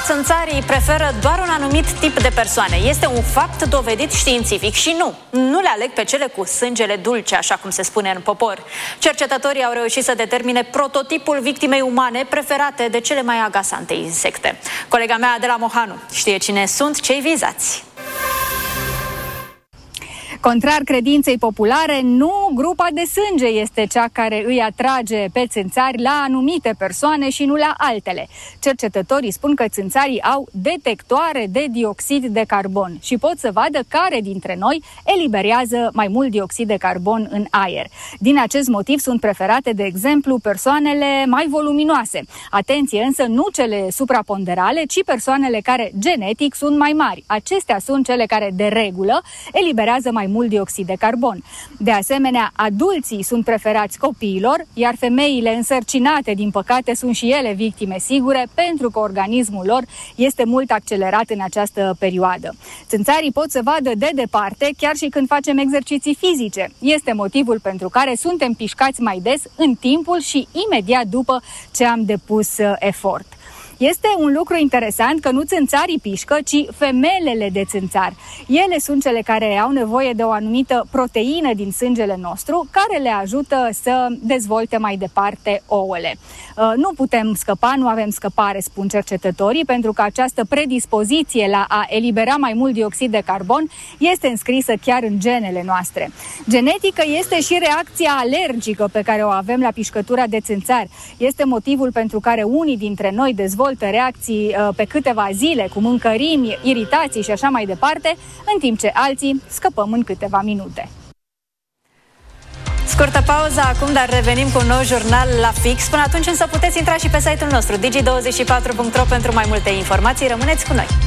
Țânțarii preferă doar un anumit tip de persoane. Este un fapt dovedit științific și nu le aleg pe cele cu sângele dulce, așa cum se spune în popor. Cercetătorii au reușit să determine prototipul victimei umane preferate de cele mai agasante insecte. Colega mea, Adela Mohanu, știe cine sunt cei vizați. Contrar credinței populare, nu grupa de sânge este cea care îi atrage pe țânțari la anumite persoane și nu la altele. Cercetătorii spun că țânțarii au detectoare de dioxid de carbon și pot să vadă care dintre noi eliberează mai mult dioxid de carbon în aer. Din acest motiv sunt preferate, de exemplu, persoanele mai voluminoase. Atenție însă, nu cele supraponderale, ci persoanele care genetic sunt mai mari. Acestea sunt cele care, de regulă, eliberează mai mult dioxid de carbon. De asemenea, adulții sunt preferați copiilor, iar femeile însărcinate, din păcate, sunt și ele victime sigure, pentru că organismul lor este mult accelerat în această perioadă. Țânțarii pot să vadă de departe, chiar și când facem exerciții fizice. Este motivul pentru care suntem pișcați mai des în timpul și imediat după ce am depus efort. Este un lucru interesant că nu țânțarii pișcă, ci femelele de țânțar. Ele sunt cele care au nevoie de o anumită proteină din sângele nostru, care le ajută să dezvolte mai departe ouăle. Nu putem scăpa, nu avem scăpare, spun cercetătorii, pentru că această predispoziție la a elibera mai mult dioxid de carbon este înscrisă chiar în genele noastre. Genetică este și reacția alergică pe care o avem la pișcătura de țânțar. Este motivul pentru care unii dintre noi dezvoltă reacții pe câteva zile, cu mâncărimi, iritații și așa mai departe, în timp ce alții scăpăm în câteva minute. Scurtă pauză acum, dar revenim cu un nou jurnal la fix. Până atunci însă puteți intra și pe site-ul nostru digi24.ro pentru mai multe informații. Rămâneți cu noi!